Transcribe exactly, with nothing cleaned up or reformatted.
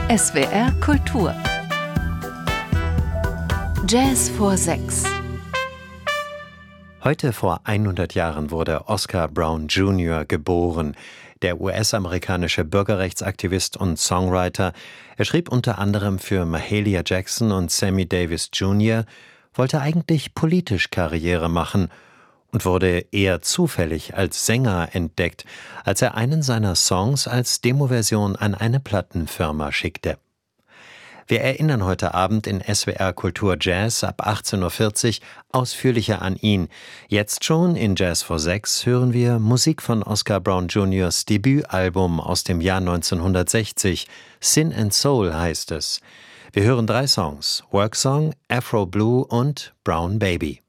S W R Kultur. Jazz vor sechs. Heute vor hundert Jahren wurde Oscar Brown Junior geboren, der U S-amerikanische Bürgerrechtsaktivist und Songwriter. Er schrieb unter anderem für Mahalia Jackson und Sammy Davis Junior, wollte eigentlich politisch Karriere machen und wurde eher zufällig als Sänger entdeckt, als er einen seiner Songs als Demoversion an eine Plattenfirma schickte. Wir erinnern heute Abend in S W R Kultur Jazz ab achtzehn Uhr vierzig ausführlicher an ihn. Jetzt schon in Jazz vor sechs hören wir Musik von Oscar Brown Juniors Debütalbum aus dem Jahr neunzehnhundertsechzig. Sin and Soul heißt es. Wir hören drei Songs: Work Song, Afro Blue und Brown Baby.